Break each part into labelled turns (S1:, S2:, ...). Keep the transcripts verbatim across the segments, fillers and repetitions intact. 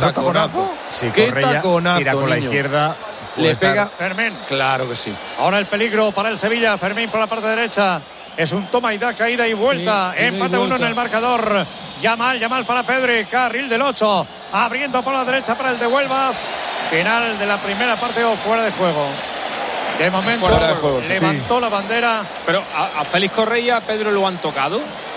S1: ese taconazo?
S2: Sí,
S1: ¿Qué
S2: Correia
S1: taconazo,
S2: tira con la
S1: niño?
S2: izquierda.
S1: Le
S2: estar...
S1: pega.
S3: Fermín.
S1: Claro que sí.
S3: Ahora el peligro para el Sevilla. Fermín por la parte derecha. Es un toma y da, caída y vuelta.
S4: Sí,
S3: Empate uno en el marcador. Yamal, Yamal para Pedri. Carril del ocho. Abriendo por la derecha para el de Huelva. Final de la primera parte o fuera de juego. De momento
S1: Fuera de juego, sí.
S3: levantó la bandera.
S4: Pero a, a Félix Correia, Pedro, lo han tocado.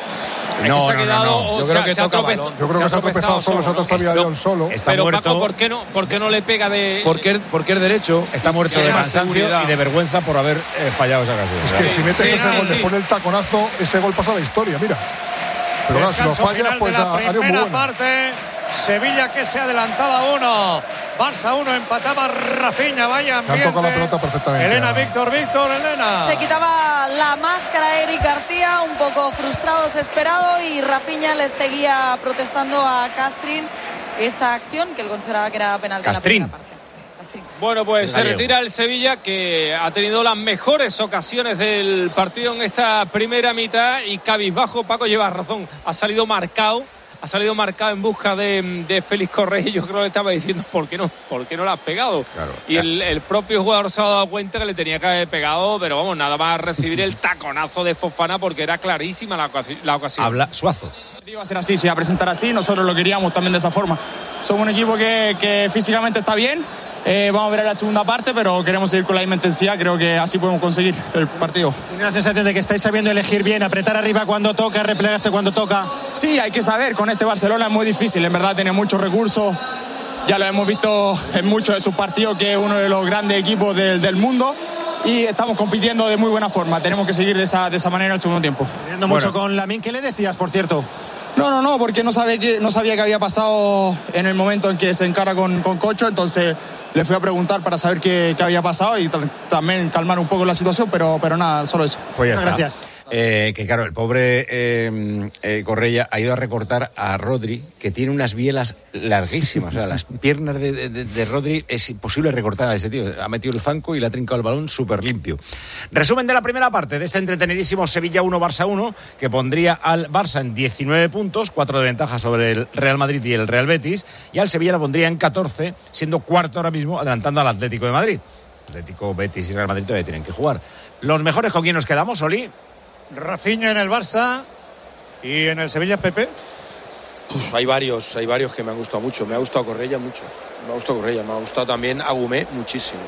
S4: Es
S2: No,
S4: que se ha
S2: no,
S4: quedado,
S2: no, no.
S4: o
S1: Yo
S4: sea,
S1: creo que
S4: se ha
S1: toca
S4: tropezado-
S1: balón.
S5: Yo creo que se ha tropezado solo, se ha
S4: ¿no?
S5: tropezado
S4: Está-
S5: solo.
S2: Está
S4: Pero
S2: muerto.
S4: Paco, ¿por qué no, por qué no le pega de...?
S1: Porque, porque es derecho.
S2: Está muerto
S1: Tiene
S2: de
S1: más
S2: cansancio
S1: seguridad.
S2: y de vergüenza por haber eh, fallado esa ocasión.
S5: Es que si metes
S4: Sí,
S5: ese
S4: sí,
S5: gol
S4: sí.
S5: después del taconazo, ese gol pasa a la historia, mira. Pero claro, si lo
S3: Descanso
S5: falla,
S3: final
S5: pues
S3: de la
S5: ha- haría muy
S3: primera
S5: bueno.
S3: parte. Sevilla que se adelantaba uno. Barça uno, empataba Rafinha. Vaya
S5: Le han
S3: ambiente.
S5: tocado la pelota perfectamente.
S3: Elena,
S5: Ah.
S3: Víctor, Víctor, Elena.
S6: Se quitaba la máscara Eric García, un poco frustrado, desesperado, y Rafinha le seguía protestando a Castrín esa acción que él consideraba que era penal.
S2: Castrín.
S6: De la primera parte. Castrín.
S4: Bueno, pues
S2: El
S4: se
S2: gallego.
S4: retira el Sevilla, que ha tenido las mejores ocasiones del partido en esta primera mitad, y cabizbajo, Paco lleva razón, ha salido marcado, ha salido marcado en busca de, de Félix Correia. Yo creo que le estaba diciendo ¿por qué no, por qué no le has pegado?
S2: Claro,
S4: y
S2: claro.
S4: el, el propio jugador se ha dado cuenta que le tenía que haber pegado, pero vamos, nada más recibir el taconazo de Fofana, porque era clarísima la, ocasi- la ocasión.
S2: Habla Suazo.
S7: Va a ser así, se va a presentar así, nosotros lo queríamos también de esa forma. Somos un equipo que, que físicamente está bien, eh, vamos a ver la segunda parte, pero queremos seguir con la misma intensidad, creo que así podemos conseguir el partido.
S3: Tiene la sensación de que estáis sabiendo elegir bien, apretar arriba cuando toca, replegarse cuando toca.
S7: Sí, hay que saber, con este Barcelona es muy difícil, en verdad tiene muchos recursos, ya lo hemos visto en muchos de sus partidos, que es uno de los grandes equipos del, del mundo, y estamos compitiendo de muy buena forma, tenemos que seguir de esa, de esa manera el segundo tiempo.
S3: Teniendo mucho con Lamine. ¿Qué le decías, por cierto?
S7: No, no, no, porque no sabía que, no sabía qué había pasado en el momento en que se encara con, con Cocho, entonces le fui a preguntar para saber qué, qué había pasado y tal- también calmar un poco la situación, pero, pero nada, solo eso.
S2: Pues ya
S3: Muchas
S2: está.
S3: gracias.
S2: Eh, que claro, el pobre eh, eh, Correia ha ido a recortar a Rodri, que tiene unas bielas larguísimas. O sea, las piernas de, de, de Rodri es imposible recortar a ese tío. Ha metido el zanco y le ha trincado el balón súper limpio. Resumen de la primera parte de este entretenidísimo Sevilla uno, Barça uno, que pondría al Barça en diecinueve puntos, cuatro de ventaja sobre el Real Madrid y el Real Betis, y al Sevilla la pondría en catorce, siendo cuarto ahora mismo, adelantando al Atlético de Madrid. Atlético, Betis y Real Madrid todavía tienen que jugar. Los mejores, ¿con quién nos quedamos, Oli?
S3: Rafinha en el Barça y en el Sevilla, Pepe.
S1: Uf, hay varios, hay varios que me han gustado mucho. Me ha gustado Correia mucho. Me ha gustado Correia, me ha gustado también Agumé muchísimo.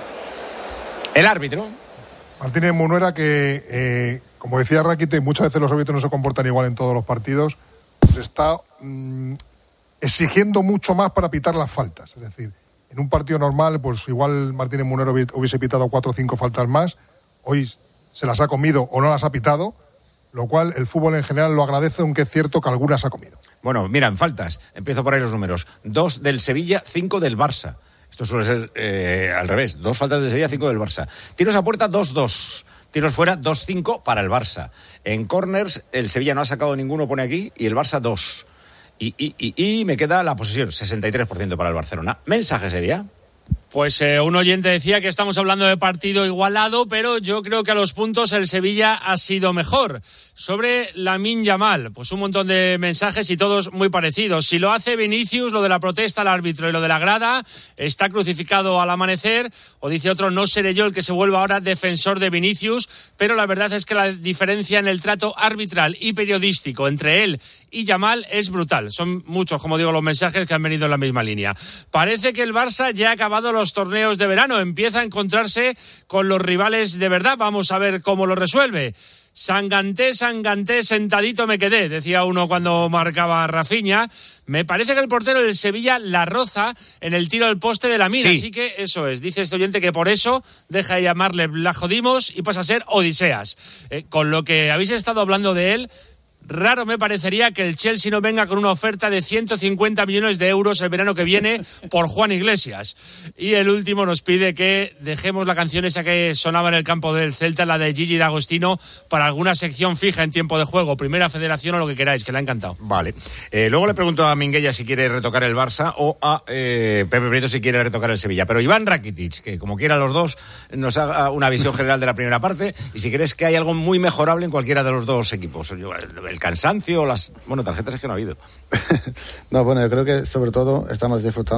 S2: El árbitro.
S5: Martínez Munuera, que, eh, como decía Rakite, muchas veces los árbitros no se comportan igual en todos los partidos, pues está mm, exigiendo mucho más para pitar las faltas. Es decir, en un partido normal, pues igual Martínez Munuera hubiese pitado cuatro o cinco faltas más. Hoy se las ha comido o no las ha pitado, lo cual el fútbol en general lo agradece, aunque es cierto que algunas ha comido.
S2: Bueno, mira, en faltas, empiezo por ahí los números. Dos del Sevilla, cinco del Barça. Esto suele ser eh, al revés. Dos faltas del Sevilla, cinco del Barça. Tiros a puerta, dos dos. Tiros fuera, dos cinco para el Barça. En corners, el Sevilla no ha sacado ninguno, pone aquí, y el Barça dos. Y, y, y, y me queda la posesión, sesenta y tres por ciento para el Barcelona. ¿Mensaje sería?
S4: Pues eh, un oyente decía que estamos hablando de partido igualado, pero yo creo que a los puntos el Sevilla ha sido mejor. Sobre Lamine Yamal, pues un montón de mensajes y todos muy parecidos. Si lo hace Vinicius, lo de la protesta al árbitro y lo de la grada, está crucificado al amanecer. O dice otro, no seré yo el que se vuelva ahora defensor de Vinicius, pero la verdad es que la diferencia en el trato arbitral y periodístico entre él y Yamal es brutal. Son muchos, como digo, los mensajes que han venido en la misma línea. Parece que el Barça ya ha acabado los torneos de verano, empieza a encontrarse con los rivales de verdad. Vamos a ver cómo lo resuelve. Sanganté, Sanganté, sentadito me quedé, decía uno cuando marcaba Rafinha. Me parece que el portero del Sevilla la roza en el tiro al poste de Lamine,
S2: Sí.
S4: así que eso es. Dice este oyente que por eso deja de llamarle La Jodimos y pasa a ser Odiseas. Eh, con lo que habéis estado hablando de él, raro me parecería que el Chelsea no venga con una oferta de ciento cincuenta millones de euros el verano que viene por Juan Iglesias. Y el último nos pide que dejemos la canción esa que sonaba en el campo del Celta, la de Gigi D'Agostino, para alguna sección fija en tiempo de juego, Primera Federación o lo que queráis, que le ha encantado.
S2: Vale. Eh, luego le pregunto a Minguella si quiere retocar el Barça o a eh, Pepe Prieto si quiere retocar el Sevilla. Pero Iván Rakitic, que como quiera los dos, nos haga una visión general de la primera parte y si crees que hay algo muy mejorable en cualquiera de los dos equipos. Yo, el cansancio, las bueno, tarjetas es que no ha habido.
S8: No, bueno, yo creo que sobre todo estamos disfrutando